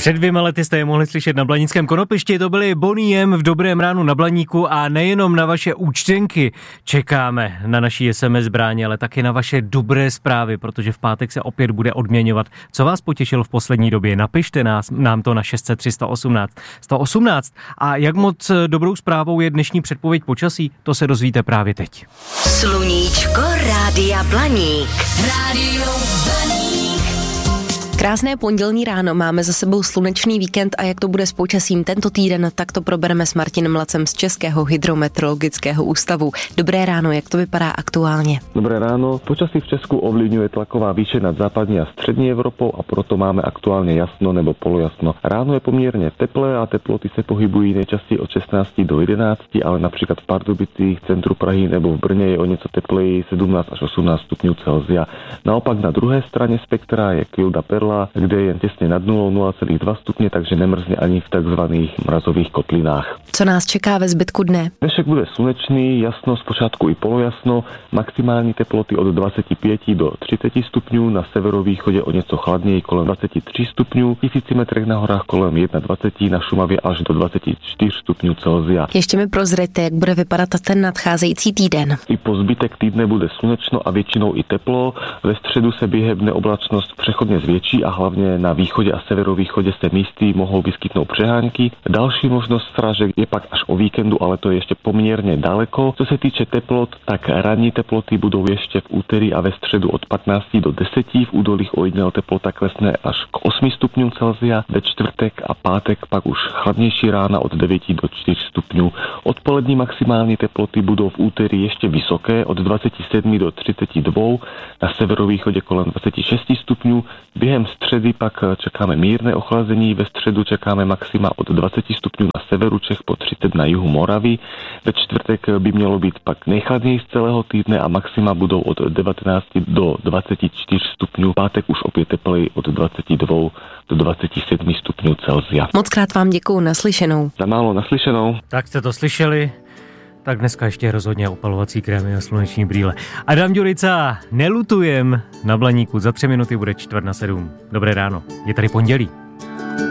Před 2 lety jste je mohli slyšet na Blanickém Konopišti, to byli Boney M v Dobrém ránu na Blaníku a nejenom na vaše účtenky čekáme na naší SMS bráně, ale taky na vaše dobré zprávy, protože v pátek se opět bude odměňovat. Co vás potěšilo v poslední době? Napište nám to na 603 118 118. A jak moc dobrou zprávou je dnešní předpověď počasí, to se dozvíte právě teď. Sluníčko Rádia Blaník. Rádio Blaník. Krásné pondělní ráno, máme za sebou slunečný víkend a jak to bude s počasím tento týden, tak to probereme s Martinem Mlacem z Českého hydrometeorologického ústavu. Dobré ráno, jak to vypadá aktuálně? Dobré ráno, počasí v Česku ovlivňuje tlaková výše nad západní a střední Evropou a proto máme aktuálně jasno nebo polojasno. Ráno je poměrně teplé a teploty se pohybují nejčastěji od 16 do 11, ale například v Pardubicích, centru Prahy nebo v Brně je o něco tepleji 17 až 18 stupňů Celsia. Naopak na druhé straně spektra je Kilda Perla, kde je jen těsně nad nulou 0,2 stupně, takže nemrzne ani v takzvaných mrazových kotlinách. Co nás čeká ve zbytku dne? Dnešek bude slunečný, jasno, zpočátku i polojasno, maximální teploty od 25 do 30 stupňů, na severovýchodě o něco chladněji kolem 23 stupňů, v 1000 metrech na horách kolem 21, na Šumavě až do 24 stupňů Celsia. Ještě mi prozraďte, jak bude vypadat ten nadcházející týden. I po zbytek týdne bude slunečno a většinou i teplo, ve středu se během dne oblačnost přechodně zvětší a hlavně na východě a severovýchodě se místy mohou vyskytnout přehánky. Další možnost srážek je pak až o víkendu, ale to je ještě poměrně daleko. Co se týče teplot, tak ranní teploty budou ještě v úterý a ve středu od 15 do 10, v údolích ojedinělá teplota klesne až k 8 stupňům Celsia, ve čtvrtek a pátek pak už chladnější rána od 9 do 4 stupňů. Odpolední maximální teploty budou v úterý ještě vysoké od 27 do 32, na severovýchodě kolem 26 stupňů. Během středy pak čekáme mírné ochlazení, ve středu čekáme maxima od 20 stupňů na severu Čech po 30 na jihu Moravy. Ve čtvrtek by mělo být pak nejchladněji z celého týdne a maxima budou od 19 do 24 stupňů. Pátek už opět tepleji od 22 do 27 stupňů Celsia. Mockrát vám děkuju, naslyšenou. Za málo naslyšenou. Tak jste to slyšeli? Tak dneska ještě rozhodně opalovací krémy a sluneční brýle. Adam Ďurica, nelutujem na Blaníku, za 3 minuty bude 6:45. Dobré ráno, je tady pondělí.